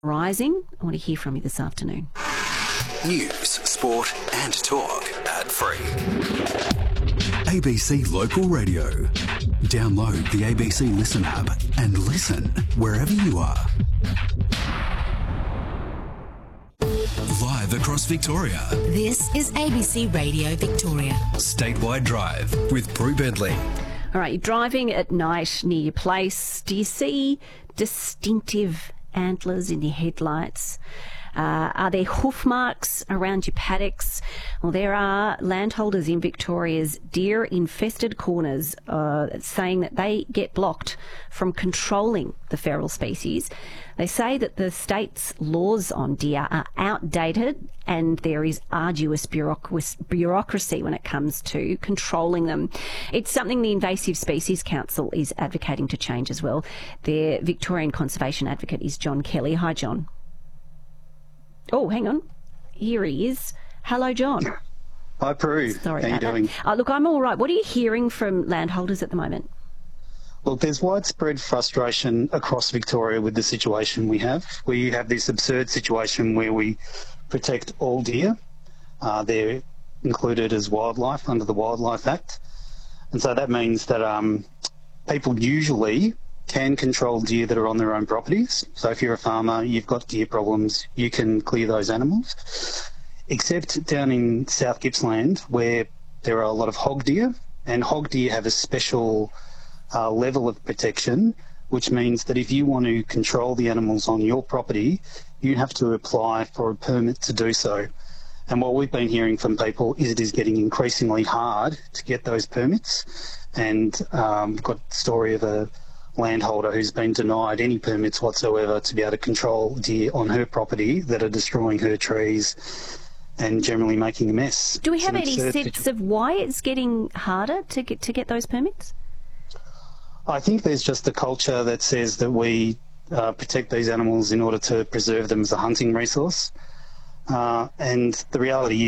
Rising. I want to hear from you this afternoon. News, sport and talk ad-free. ABC Local Radio. Download the ABC Listen app and listen wherever you are. Live across Victoria. This is ABC Radio Victoria. Statewide Drive with Prue Bentley. All right, you're driving at night near your place. Do you see distinctive antlers in your headlights? Are there hoof marks around your paddocks? Well, there are landholders in Victoria's deer-infested corners saying that they get blocked from controlling the feral species. They say that the state's laws on deer are outdated and there is arduous bureaucracy when it comes to controlling them. It's something the Invasive Species Council is advocating to change as well. Their Victorian conservation advocate is John Kelly. Hi, John. Oh, hang on. Here he is. Hello, John. Hi, Prue. Sorry How are you doing? Look, I'm all right. What are you hearing from landholders at the moment? Well, there's widespread frustration across Victoria with the situation we have. We have this absurd situation where we protect all deer. They're included as wildlife under the Wildlife Act. And so that means that people usually can control deer that are on their own properties. So if you're a farmer, you've got deer problems, you can clear those animals. Except down in South Gippsland, where there are a lot of hog deer, and hog deer have a special level of protection, which means that if you want to control the animals on your property, you have to apply for a permit to do so. And what we've been hearing from people is it is getting increasingly hard to get those permits. And we've got a story of a landholder who's been denied any permits whatsoever to be able to control deer on her property that are destroying her trees and generally making a mess. Do we have any sense of why it's getting harder to get those permits? I think there's just a culture that says that we protect these animals in order to preserve them as a hunting resource. And the reality